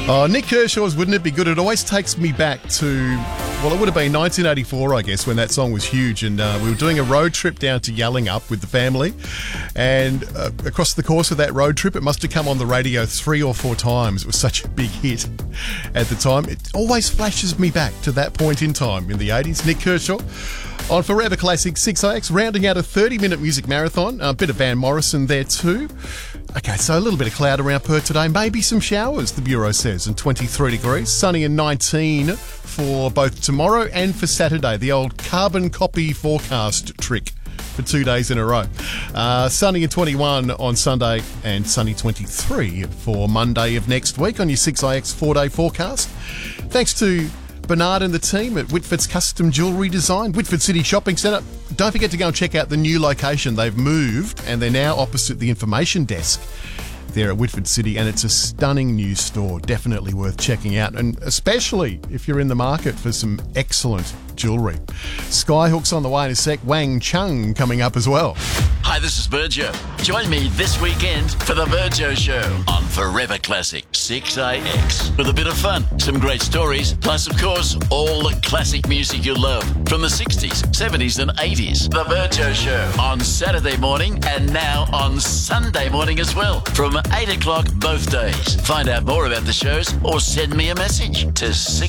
Oh, Nick Kershaw's Wouldn't It Be Good? It always takes me back to, well, it would have been 1984, I guess, when that song was huge. And we were doing a road trip down to Yallingup with the family. And across the course of that road trip, it must have come on the radio 3 or 4 times. It was such a big hit at the time. It always flashes me back to that point in time in the 80s. Nick Kershaw on Forever Classic 6AX, rounding out a 30-minute music marathon. A bit of Van Morrison there too. Okay, so a little bit of cloud around Perth today. Maybe some showers, the Bureau says, and 23 degrees. Sunny and 19 for both tomorrow and for Saturday. The old carbon copy forecast trick for 2 days in a row. Sunny and 21 on Sunday and sunny 23 for Monday of next week on your 6IX 4-day forecast. Thanks to Bernard and the team at Whitford's Custom Jewellery Design, Whitford City Shopping Centre. Don't forget to go and check out the new location. They've moved and they're now opposite the information desk there at Whitford City, and it's a stunning new store. Definitely worth checking out, and especially if you're in the market for some excellent jewellery. Skyhook's on the way in a sec. Wang Chung coming up as well. Hi, this is Virgio. Join me this weekend for the Virgio Show on Forever Classic 6AX. With a bit of fun, some great stories, plus, of course, all the classic music you love from the 60s, 70s and 80s. The Virgio Show on Saturday morning and now on Sunday morning as well from 8 o'clock both days. Find out more about the shows or send me a message to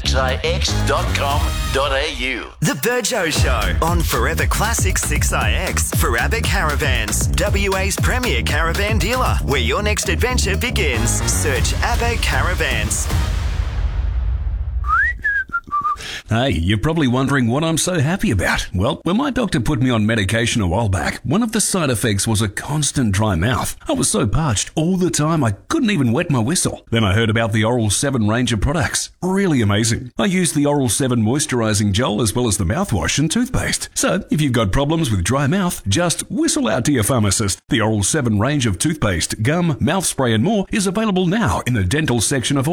6ix.com.au. The Virgio Show on Forever Classic 6IX for Abbott Caravans, WA's premier caravan dealer. Where your next adventure begins. Search Abbott Caravans. Hey, you're probably wondering what I'm so happy about. Well, when my doctor put me on medication a while back, one of the side effects was a constant dry mouth. I was so parched all the time I couldn't even wet my whistle. Then I heard about the Oral 7 range of products. Really amazing. I use the Oral 7 moisturising gel as well as the mouthwash and toothpaste. So, if you've got problems with dry mouth, just whistle out to your pharmacist. The Oral 7 range of toothpaste, gum, mouth spray and more is available now in the dental section of all